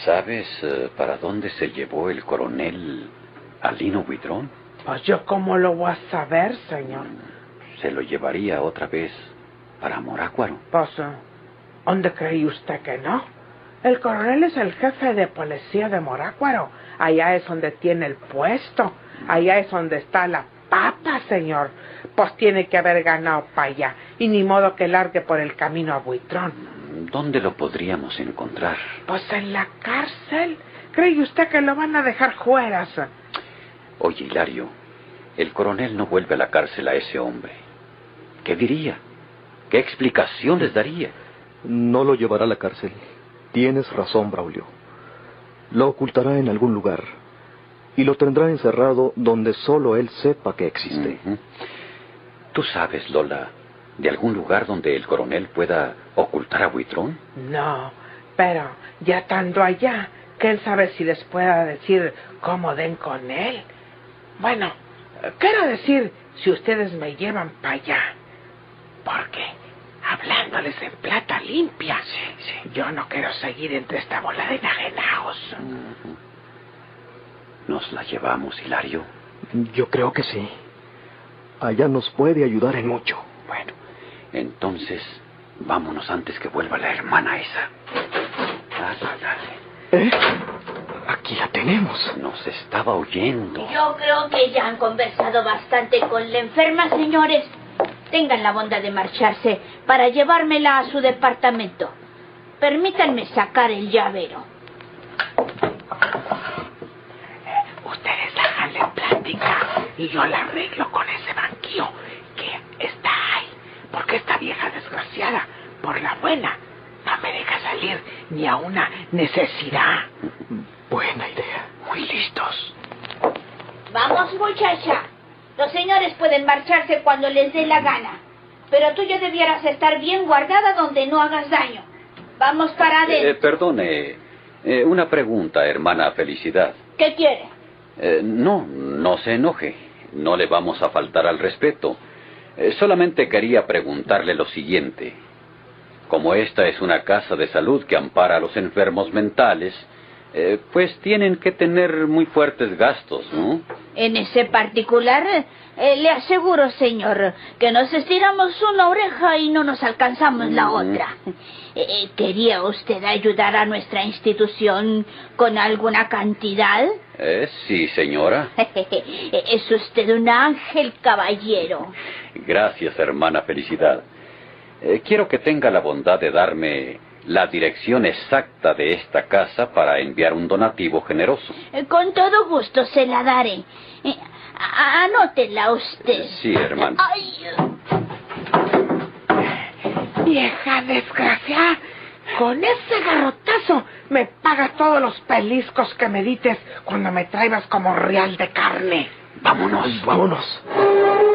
¿Sabes para dónde se llevó el coronel a Lino Buitrón? Pues yo cómo lo voy a saber, señor. Se lo llevaría otra vez para Morácuaro. Pues, ¿dónde cree usted que no? El coronel es el jefe de policía de Morácuaro. Allá es donde tiene el puesto. Allá es donde está la papa, señor. Pues tiene que haber ganado para allá. Y ni modo que largue por el camino a Buitrón. ¿Dónde lo podríamos encontrar? Pues en la cárcel. ¿Cree usted que lo van a dejar fuera? Oye, Hilario, el coronel no vuelve a la cárcel a ese hombre. ¿Qué diría? ¿Qué explicación les daría? No lo llevará a la cárcel. Tienes razón, Braulio. Lo ocultará en algún lugar. Y lo tendrá encerrado donde solo él sepa que existe. ¿Tú sabes, Lola, de algún lugar donde el coronel pueda ocultar a Buitrón? No, pero ya estando allá, que él sabe si les pueda decir cómo den con él. Bueno, quiero decir, si ustedes me llevan para allá. Porque, hablándoles en plata limpia, yo no quiero seguir entre esta bola de enajenados. ¿Nos la llevamos, Hilario? Yo creo que sí. Allá nos puede ayudar en mucho. Bueno, entonces, vámonos antes que vuelva la hermana esa. Dale. Aquí la tenemos. Nos estaba oyendo. Yo creo que ya han conversado bastante con la enferma, señores. Tengan la bondad de marcharse para llevármela a su departamento. Permítanme sacar el llavero. Ustedes háganle plática y yo la arreglo con ese banquillo que está ahí. Porque esta vieja desgraciada, por la buena, no me deja salir ni a una necesidad. Buena idea. Muy listos. Vamos, muchacha. Los señores pueden marcharse cuando les dé la gana. Pero tú ya debieras estar bien guardada donde no hagas daño. Vamos para adentro. Perdone, una pregunta, hermana Felicidad. ¿Qué quiere? No se enoje. No le vamos a faltar al respeto. Solamente quería preguntarle lo siguiente. Como esta es una casa de salud que ampara a los enfermos mentales, pues tienen que tener muy fuertes gastos, ¿no? En ese particular, le aseguro, señor, que nos estiramos una oreja y no nos alcanzamos la otra. ¿Quería usted ayudar a nuestra institución con alguna cantidad? Sí, señora. Es usted un ángel, caballero. Gracias, hermana Felicidad. Quiero que tenga la bondad de darme la dirección exacta de esta casa para enviar un donativo generoso. Con todo gusto se la daré. Anótela usted. Sí, hermano. Ay. Vieja desgraciada, con ese garrotazo me pagas todos los peliscos que me dites cuando me traigas como real de carne. Vámonos. Vámonos.